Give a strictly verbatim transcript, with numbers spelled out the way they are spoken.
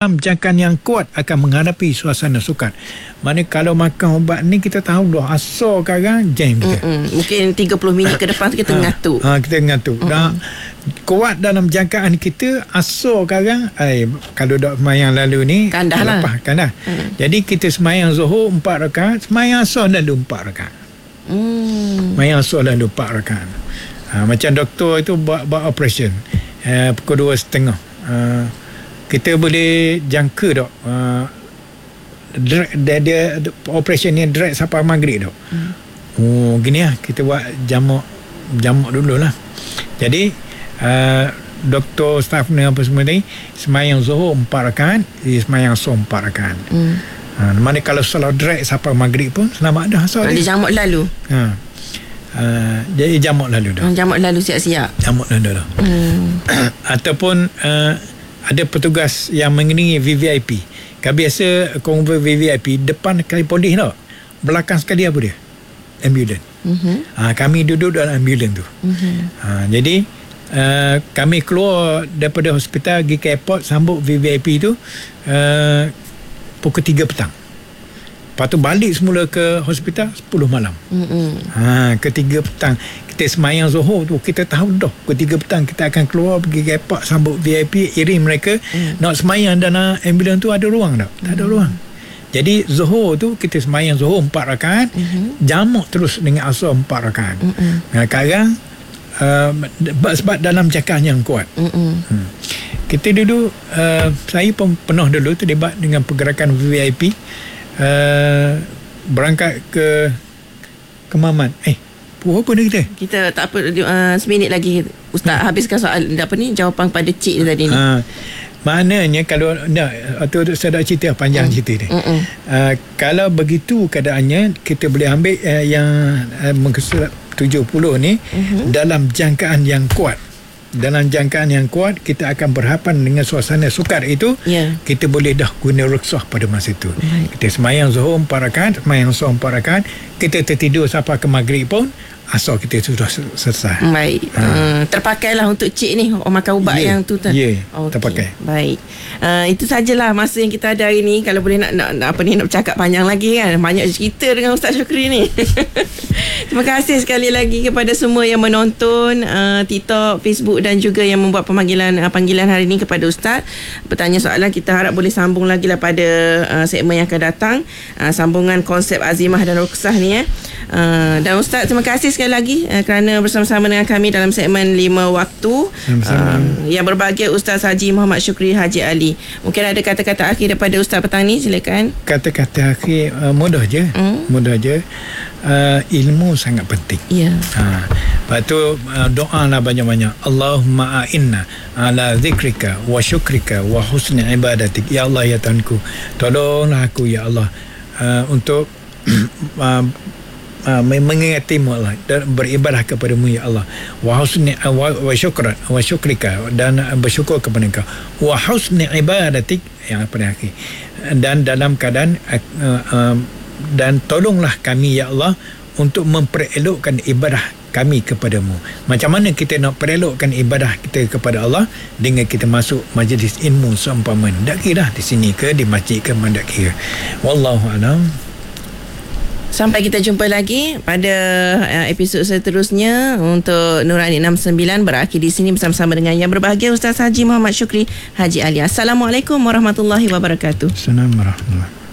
dalam jangkaan yang kuat akan menghadapi suasana sukar. Mana kalau makan ubat ni kita tahu dah asal sekarang jam kita. Mm-mm. Mungkin tiga puluh minit ke depan kita ha, ngatuk. Ha, kita ngatuk. Dan kuat dalam jangkaan kita asal sekarang ai kalau dak semayang lalu ni kandah lah. Lepas kandah. Mm. Jadi kita semayang Zuhur empat rakaat, semayang Asar lalu empat rakaat. Hmm. Semayang Asar lalu empat rakaat. Ha, macam doktor itu buat buat operation. Uh, pukul dua setengah. Uh, kita boleh jangka dok. Uh, dia, dia operation ni direct sampai maghrib dok. Hmm. Oh gini lah kita buat jamak jamak dululah. Jadi uh, doktor staff ni apa semua ni semayang Zuhur empat rakaat, semayang Asar empat rakaat. Hmm. Ha, mana kalau solat direct sampai maghrib pun selamat dah asal dia jamak lalu. Ha. Uh, jadi jamak lalu dah. Jamak lalu siap-siap. Jamak lalu dah. Hmm. Ataupun uh, ada petugas yang mengiringi V V I P. Kan biasa konvoi V V I P depan sekali polis tau. Belakang sekali apa dia? Ambulans. Mm-hmm. Ha, kami duduk dalam ambulans tu. Mm-hmm. Ha, jadi uh, kami keluar daripada hospital pergi ke airport sambut V V I P tu uh, pukul tiga petang. Lepas tu balik semula ke hospital sepuluh malam. Mm-hmm. Ha, ke tiga petang kita semayang Zuhur tu kita tahu dah ke tiga petang kita akan keluar pergi ke airport sambut V I P, iring mereka. Mm. Nak semayang dalam ambulans tu ada ruang tak? Tak ada mm. ruang. Jadi Zuhur tu kita semayang Zuhur empat rakaat, mm-hmm. jamak terus dengan Asar empat rakaat. Mm-hmm. Nah, sekarang uh, sebab dalam jangkaan yang kuat. Mm-hmm. Hmm. Kita dulu uh, saya pun pernah dulu terlibat dengan pergerakan V V I P. Uh, berangkat ke ke Mamat. Eh, apa ni kita? Kita tak apa uh, seminit lagi Ustaz hmm. habiskan soal apa ni jawapan pada cik tadi ni. Ha, maknanya kalau nak atau saya dah cerita panjang hmm. cerita ni. Hmm. Uh, kalau begitu keadaannya kita boleh ambil uh, yang uh, tujuh puluh ni hmm. dalam jangkaan yang kuat. Dalam jangkaan yang kuat kita akan berhadapan dengan suasana sukar itu. Yeah. Kita boleh dah guna ruksah pada masa itu. Right. Kita semayang Zuhur empat rakaat, semayang Asar empat rakaat, kita tertidur sampai ke maghrib pun asal kita sudah selesai. Baik. Ha. Uh, terpakailah untuk cik ni oh, makan ubat yeah. yang tu tu. Ya, yeah, okay. Terpakai. Baik. Uh, itu sajalah masa yang kita ada hari ni. Kalau boleh nak, nak, nak apa ni nak bercakap panjang lagi kan. Banyak cerita dengan Ustaz Syukri ni. Terima kasih sekali lagi kepada semua yang menonton uh, TikTok, Facebook dan juga yang membuat pemanggilan uh, panggilan hari ini kepada Ustaz. Bertanya soalan, kita harap boleh sambung lagi lah pada uh, segmen yang akan datang. Uh, sambungan konsep azimah dan ruksah ni eh. Uh, dan Ustaz terima kasih sekali lagi uh, kerana bersama-sama dengan kami dalam segmen lima waktu. Uh, yang berbahagia Ustaz Haji Muhammad Syukri Haji Ali. Mungkin ada kata-kata akhir daripada Ustaz petang ni, silakan. Kata-kata akhir uh, mudah je. Hmm? Mudah je. Uh, ilmu sangat penting. Ya. Yeah. Ha. Lepas tu uh, doa lah banyak-banyak. Allahumma a'inna ala zikrika wa syukrika wa husni ibadatik. Ya Allah ya Tuhanku, tolonglah aku ya Allah uh, untuk uh, uh, mengingatimu Allah dan beribadah kepadamu ya Allah. Wa husni wa, wa syukran wa syukrika dan bersyukur kepada Engkau. Wa husni ibadatik yang pada akhir. Dan dalam keadaan uh, uh, dan tolonglah kami ya Allah untuk memperelokkan ibadah kami kepadamu. Macam mana kita nak perelokkan ibadah kita kepada Allah dengan kita masuk majlis ilmu seumpamanya. Tak kira di sini ke di masjid ke mana, tak kira. Wallahu a'lam. Sampai kita jumpa lagi pada uh, episod seterusnya untuk Nurani enam sembilan berakhir di sini bersama-sama dengan yang berbahagia Ustaz Haji Muhammad Syukri Haji Ali. Assalamualaikum warahmatullahi wabarakatuh. Assalamualaikum warahmatullahi wabarakatuh.